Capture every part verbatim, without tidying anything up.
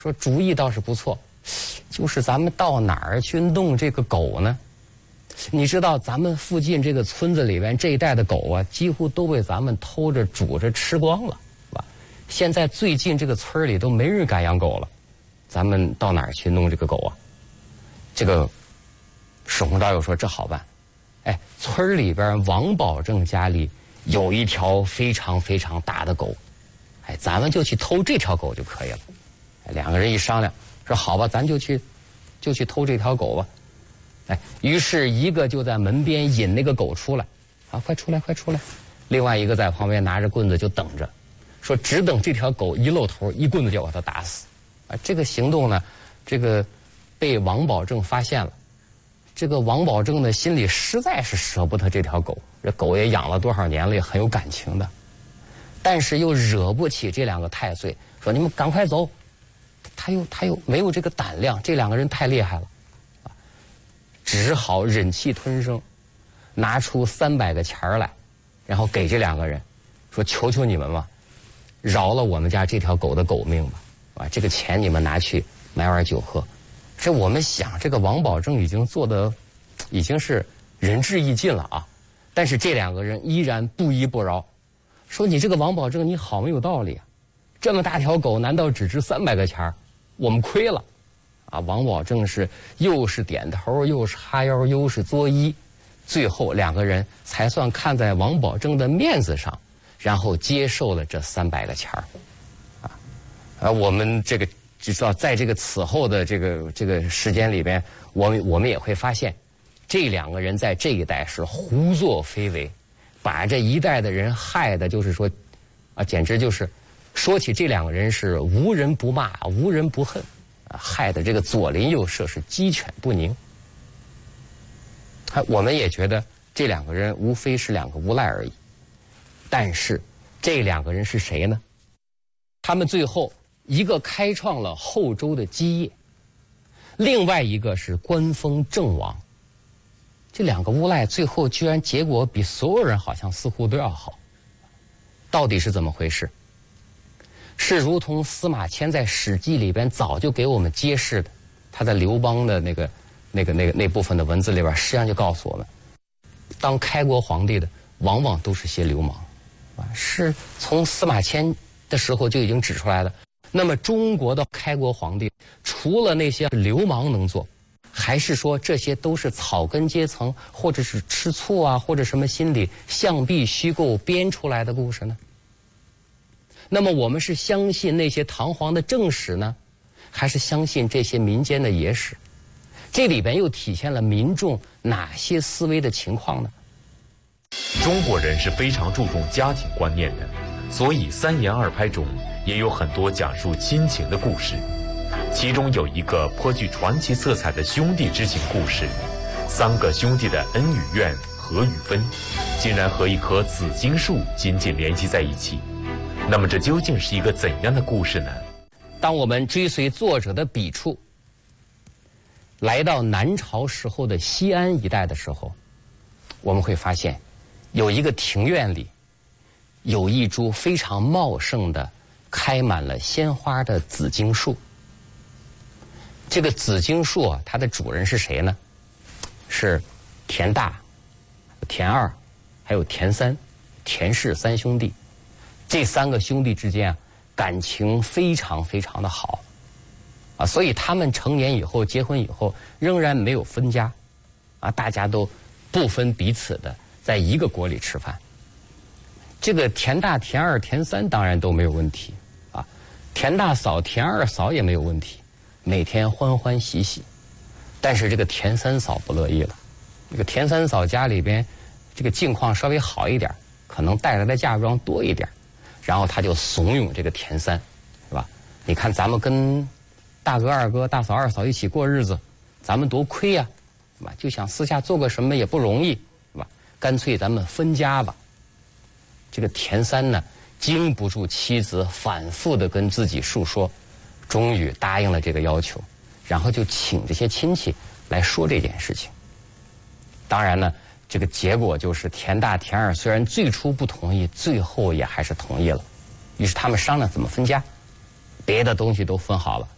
说主意倒是不错，就是咱们到哪儿去弄这个狗呢？你知道咱们附近这个村子里边这一带的狗啊，几乎都被咱们偷着煮着吃光了，是吧？现在最近这个村里都没人敢养狗了，咱们到哪儿去弄这个狗啊？这个史洪昭又说这好办，哎，村里边王保正家里有一条非常非常大的狗，哎，咱们就去偷这条狗就可以了。哎，两个人一商量，说好吧，咱就去就去偷这条狗吧。哎，于是一个就在门边引那个狗出来，啊，快出来，快出来！另外一个在旁边拿着棍子就等着，说只等这条狗一露头，一棍子就把它打死。啊，这个行动呢，这个被王保正发现了。这个王保正呢，心里实在是舍不得这条狗，这狗也养了多少年了，也很有感情的，但是又惹不起这两个太岁，说你们赶快走。他又他又没有这个胆量，这两个人太厉害了。只好忍气吞声，拿出三百个钱儿来，然后给这两个人，说：“求求你们吧，饶了我们家这条狗的狗命吧！啊，这个钱你们拿去买碗酒喝。”这我们想，这个王保正已经做的已经是仁至义尽了啊，但是这两个人依然不依不饶，说：“你这个王保正，你好没有道理啊！这么大条狗，难道只值三百个钱儿？我们亏了。”啊，王保正是又是点头，又是哈腰，又是作揖，最后两个人才算看在王保正的面子上，然后接受了这三百个钱儿。啊，啊，我们这个知道，在这个此后的这个这个时间里边，我们我们也会发现，这两个人在这一代是胡作非为，把这一代的人害的，就是说，啊，简直就是说起这两个人是无人不骂，无人不恨。害得这个左邻右舍是鸡犬不宁。我们也觉得这两个人无非是两个无赖而已，但是这两个人是谁呢？他们最后一个开创了后周的基业，另外一个是官封郑王。这两个无赖最后居然结果比所有人好像似乎都要好，到底是怎么回事？是如同司马迁在《史记》里边早就给我们揭示的，他在刘邦的那个、那个、那个那部分的文字里边，实际上就告诉我们，当开国皇帝的往往都是些流氓，啊，是从司马迁的时候就已经指出来的。那么中国的开国皇帝，除了那些流氓能做，还是说这些都是草根阶层，或者是吃醋啊，或者什么心理象壁虚构编出来的故事呢？那么我们是相信那些堂皇的正史呢，还是相信这些民间的野史？这里边又体现了民众哪些思维的情况呢？ 中国人是非常注重家庭观念的，所以三言二拍中也有很多讲述亲情的故事。其中有一个颇具传奇色彩的兄弟之情故事，三个兄弟的恩与怨、合与分，竟然和一棵紫荆树紧紧联系在一起。那么这究竟是一个怎样的故事呢？ 当我们追随作者的笔触，来到南朝时候的西安一带的时候，我们会发现，有一个庭院里，有一株非常茂盛的、开满了鲜花的紫荆树。这个紫荆树啊，它的主人是谁呢？是田大、田二，还有田三，田氏三兄弟。这三个兄弟之间啊，感情非常非常的好，啊，所以他们成年以后结婚以后，仍然没有分家，啊，大家都不分彼此的在一个锅里吃饭。这个田大、田二、田三当然都没有问题，啊，田大嫂、田二嫂也没有问题，每天欢欢喜喜。但是这个田三嫂不乐意了，这个田三嫂家里边这个境况稍微好一点，可能带来的嫁妆多一点。然后他就怂恿这个田三，是吧？你看咱们跟大哥、二哥、大嫂、二嫂一起过日子，咱们多亏呀，是吧？就想私下做个什么也不容易，是吧？干脆咱们分家吧。这个田三呢，经不住妻子反复的跟自己述说，终于答应了这个要求，然后就请这些亲戚来说这件事情。当然呢，这个结果就是田大田二虽然最初不同意，最后也还是同意了。于是他们商量怎么分家，别的东西都分好了，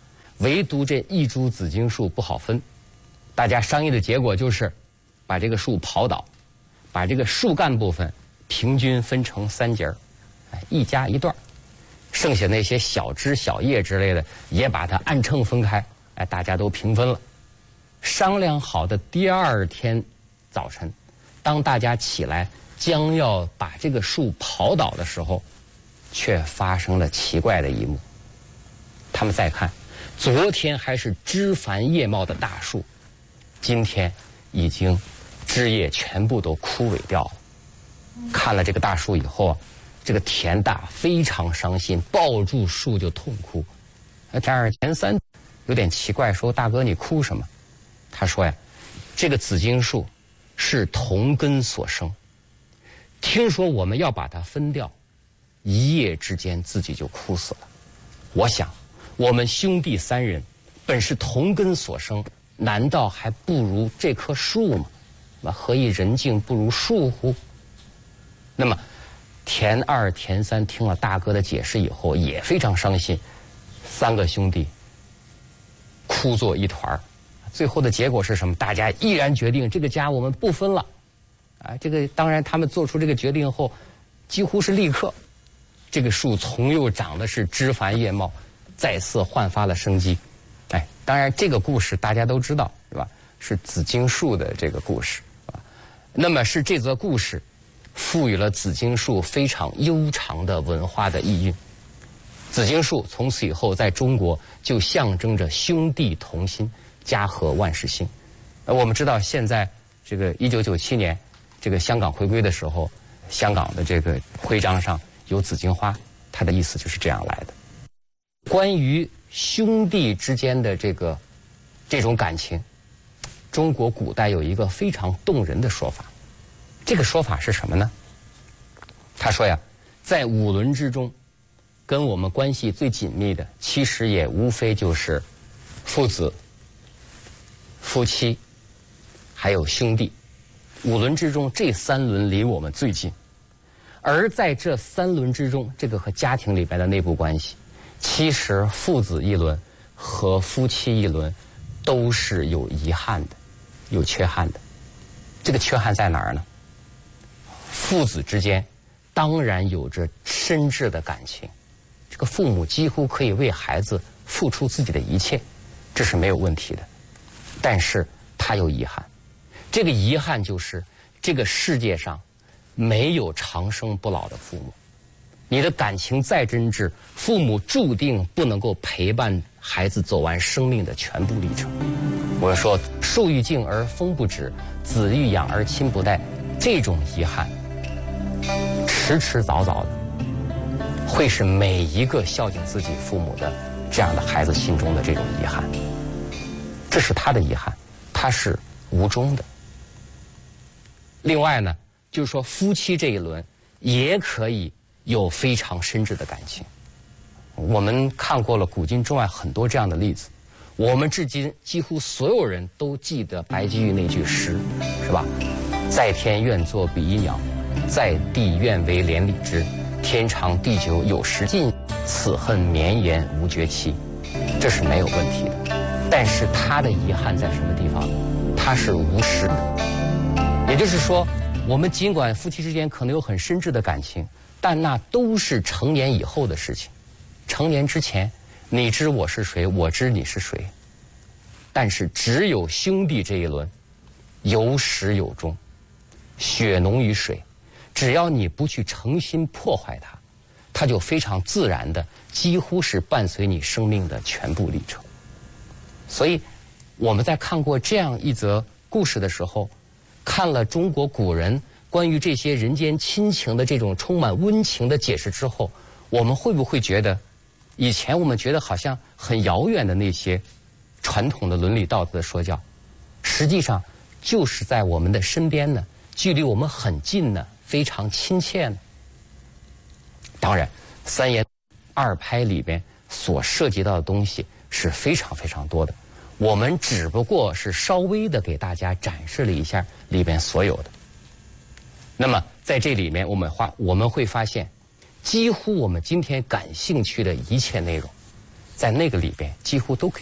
唯独这一株紫荆树不好分，大家商议的结果就是把这个树刨倒，把这个树干部分平均分成三节儿，一家一段，剩下那些小枝小叶之类的也把它按秤分开，哎，大家都平分了。商量好的第二天早晨，当大家起来将要把这个树刨倒的时候，却发生了奇怪的一幕。他们再看，昨天还是枝繁叶茂的大树，今天已经枝叶全部都枯萎掉了。看了这个大树以后啊，这个田大非常伤心，抱住树就痛哭。但是田三有点奇怪，说：“大哥，你哭什么？”他说呀：“这个紫荆树是同根所生，听说我们要把它分掉，一夜之间自己就枯死了。我想，我们兄弟三人本是同根所生，难道还不如这棵树吗？那何以人境不如树乎？”那么田二、田三听了大哥的解释以后，也非常伤心，三个兄弟哭作一团儿。最后的结果是什么？大家毅然决定这个家我们不分了。啊，这个当然他们做出这个决定后，几乎是立刻，这个树从又长的是枝繁叶茂，再次焕发了生机。哎，当然这个故事大家都知道，是吧？是紫荆树的这个故事啊。那么是这则故事赋予了紫荆树非常悠长的文化的意蕴。紫荆树从此以后在中国就象征着兄弟同心，家和万事兴。呃，我们知道现在这个一九九七年这个香港回归的时候，香港的这个徽章上有紫荆花，它的意思就是这样来的。关于兄弟之间的这个这种感情，中国古代有一个非常动人的说法。这个说法是什么呢？他说呀，在五伦之中，跟我们关系最紧密的，其实也无非就是父子、夫妻，还有兄弟。五伦之中，这三伦离我们最近。而在这三伦之中，这个和家庭里边的内部关系，其实父子一伦和夫妻一伦都是有遗憾的，有缺憾的。这个缺憾在哪儿呢？父子之间当然有着深挚的感情，这个父母几乎可以为孩子付出自己的一切，这是没有问题的。但是他有遗憾，这个遗憾就是这个世界上没有长生不老的父母。你的感情再真挚，父母注定不能够陪伴孩子走完生命的全部历程。我说树欲静而风不止，子欲养而亲不待，这种遗憾迟迟早早的会是每一个孝敬自己父母的这样的孩子心中的这种遗憾。这是他的遗憾，他是无终的。另外呢，就是说夫妻这一轮也可以有非常深挚的感情。我们看过了古今中外很多这样的例子，我们至今几乎所有人都记得白居易那句诗，是吧？在天愿作比翼鸟，在地愿为连理枝。天长地久有时尽，此恨绵延无绝期。这是没有问题的。但是他的遗憾在什么地方？他是无实的。也就是说，我们尽管夫妻之间可能有很深挚的感情，但那都是成年以后的事情。成年之前，你知我是谁，我知你是谁。但是只有兄弟这一轮，有始有终，血浓于水。只要你不去诚心破坏它，它就非常自然的，几乎是伴随你生命的全部历程。所以我们在看过这样一则故事的时候，看了中国古人关于这些人间亲情的这种充满温情的解释之后，我们会不会觉得以前我们觉得好像很遥远的那些传统的伦理道德的说教，实际上就是在我们的身边呢，距离我们很近呢，非常亲切呢？当然，三言二拍里边所涉及到的东西是非常非常多的，我们只不过是稍微的给大家展示了一下里边所有的。那么在这里面我们发我们会发现，几乎我们今天感兴趣的一切内容，在那个里边几乎都可以